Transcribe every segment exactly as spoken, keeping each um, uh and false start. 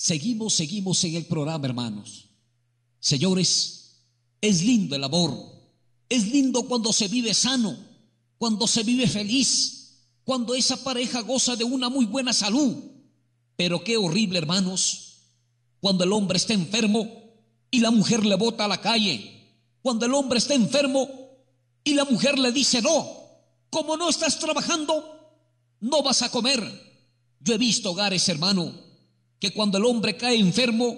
Seguimos, seguimos en el programa, hermanos. Señores, es lindo el amor. Es lindo cuando se vive sano, cuando se vive feliz, cuando esa pareja goza de una muy buena salud. Pero qué horrible, hermanos, cuando el hombre está enfermo y la mujer le bota a la calle. Cuando el hombre está enfermo y la mujer le dice: no, como no estás trabajando, no vas a comer. Yo he visto hogares, hermano, que cuando el hombre cae enfermo,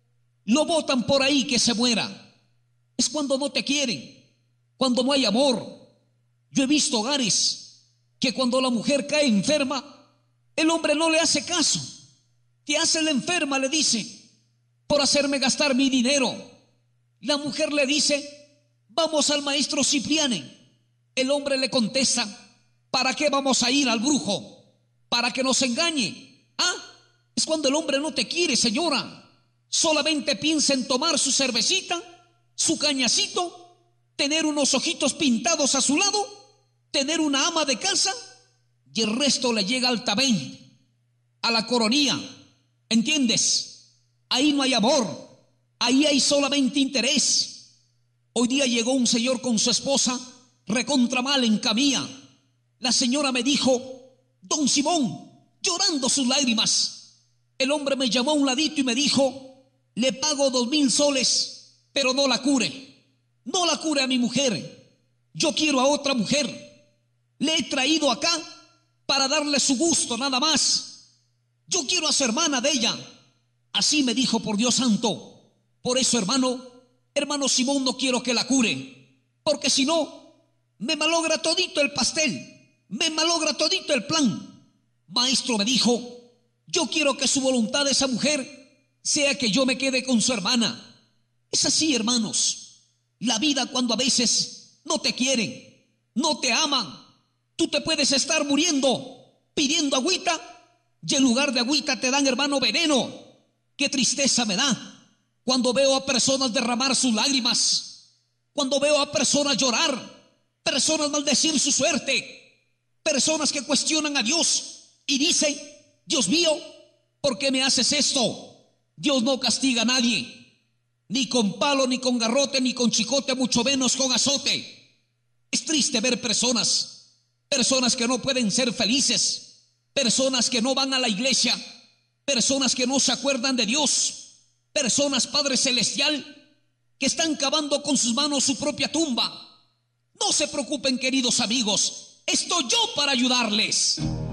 lo botan por ahí que se muera. Es cuando no te quieren, cuando no hay amor. Yo he visto hogares que cuando la mujer cae enferma, el hombre no le hace caso. Te hace la enferma, le dice, por hacerme gastar mi dinero. La mujer le dice: vamos al maestro Cipriani. El hombre le contesta: ¿para qué vamos a ir al brujo? Para que nos engañe. Ah, es cuando el hombre no te quiere, señora. Solamente piensa en tomar su cervecita, su cañacito, tener unos ojitos pintados a su lado, tener una ama de casa, y el resto le llega al tabén, a la coronía. ¿Entiendes? Ahí no hay amor, ahí hay solamente interés. Hoy día llegó un señor con su esposa recontra mal en camilla. La señora me dijo: don Simón, llorando sus lágrimas. El hombre me llamó a un ladito y me dijo: le pago dos mil soles, pero no la cure. No la cure a mi mujer. Yo quiero a otra mujer. Le he traído acá para darle su gusto, nada más. Yo quiero a su hermana de ella. Así me dijo, por Dios santo. Por eso, hermano, hermano Simón, no quiero que la cure, porque si no, me malogra todito el pastel. Me malogra todito el plan. Maestro, me dijo, yo quiero que su voluntad de esa mujer sea que yo me quede con su hermana. Es así, hermanos. La vida, cuando a veces no te quieren, no te aman, tú te puedes estar muriendo pidiendo agüita y en lugar de agüita te dan, hermano, veneno. Qué tristeza me da cuando veo a personas derramar sus lágrimas, cuando veo a personas llorar, personas maldecir su suerte, personas que cuestionan a Dios y dicen: Dios mío, ¿por qué me haces esto? Dios no castiga a nadie, ni con palo, ni con garrote, ni con chicote, mucho menos con azote. Es triste ver personas, personas que no pueden ser felices, personas que no van a la iglesia, personas que no se acuerdan de Dios, personas, Padre Celestial, que están cavando con sus manos su propia tumba. No se preocupen, queridos amigos, estoy yo para ayudarles.